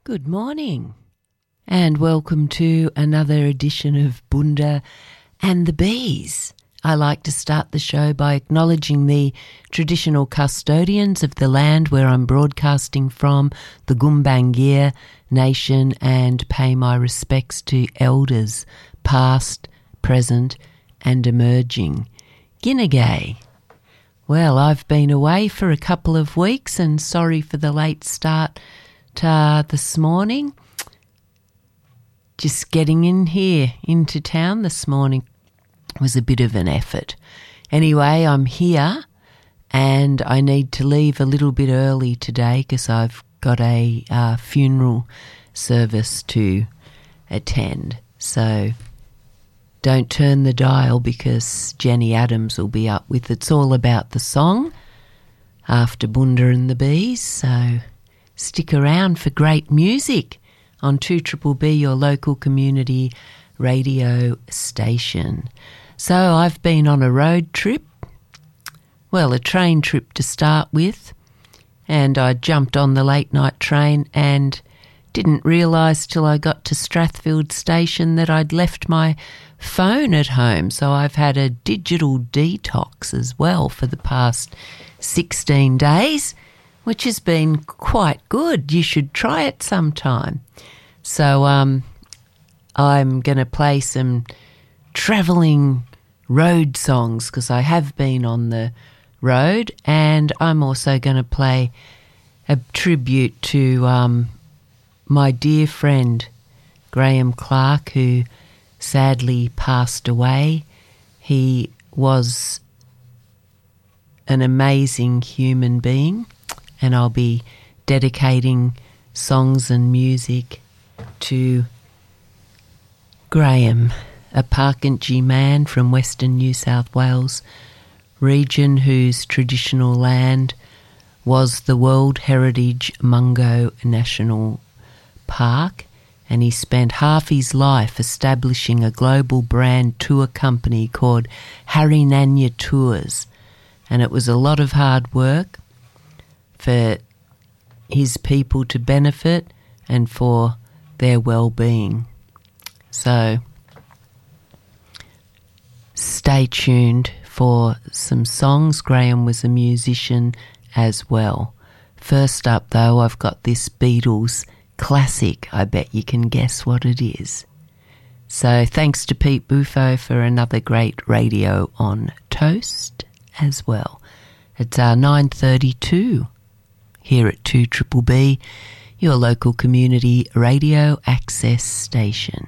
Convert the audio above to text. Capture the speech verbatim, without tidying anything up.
Good morning and welcome to another edition of Bunda and the Bees. I like to start the show by acknowledging the traditional custodians of the land where I'm broadcasting from, the Gumbaynggirr Nation, and pay my respects to elders past, present and emerging. Ginnegay. Well, I've been away for a couple of weeks and sorry for the late start uh, this morning. Just getting in here into town this morning was a bit of an effort. Anyway, I'm here and I need to leave a little bit early today because I've got a uh, funeral service to attend. So don't turn the dial because Jenny Adams will be up with It's All About the Song after Bunda and the Bees. So stick around for great music on two B B B, your local community radio station. So I've been on a road trip, well, a train trip to start with, and I jumped on the late night train and didn't realise till I got to Strathfield station that I'd left my phone at home. So I've had a digital detox as well for the past sixteen days, which has been quite good. You should try it sometime. So um, I'm going to play some travelling road songs because I have been on the road, and I'm also going to play a tribute to um, my dear friend Graham Clark, who sadly passed away. He was an amazing human being, and I'll be dedicating songs and music to Graham, a Parkentji man from Western New South Wales region whose traditional land was the World Heritage Mungo National Park, and he spent half his life establishing a global brand tour company called Harinanya Tours, and it was a lot of hard work for his people to benefit and for their well-being. So stay tuned for some songs. Graham was a musician as well. First up, though, I've got this Beatles classic. I bet you can guess what it is. So thanks to Pete Buffo for another great radio on Toast as well. It's our nine thirty-two here at two B B B, your local community radio access station.